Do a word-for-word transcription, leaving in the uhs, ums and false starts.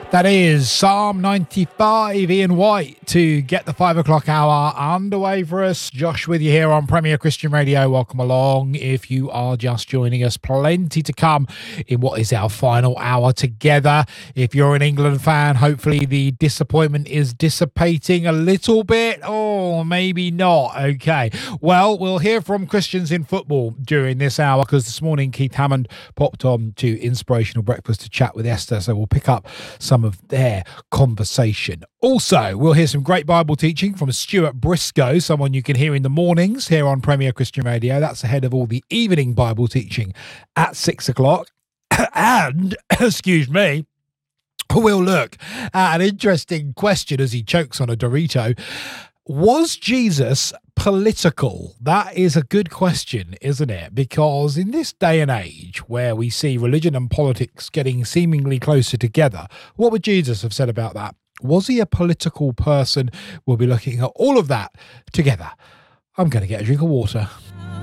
That is Psalm ninety-five, Ian White, to get the five o'clock hour underway for us. Josh with you here on Premier Christian Radio. Welcome along. If you are just joining us, plenty to come in what is our final hour together. If you're an England fan, hopefully the disappointment is dissipating a little bit, or maybe not. Okay. Well, we'll hear from Christians in football during this hour, because this morning Keith Hammond popped on to Inspirational Breakfast to chat with Esther, so we'll pick up some of their conversation. Also, we'll hear some great Bible teaching from Stuart Briscoe, someone you can hear in the mornings here on Premier Christian Radio. That's ahead of all the evening Bible teaching at six o'clock. And, excuse me, we'll look at an interesting question as he chokes on a Dorito. Was Jesus political? That is a good question, isn't it? Because in this day and age where we see religion and politics getting seemingly closer together, what would Jesus have said about that? Was he a political person? We'll be looking at all of that together. I'm going to get a drink of water.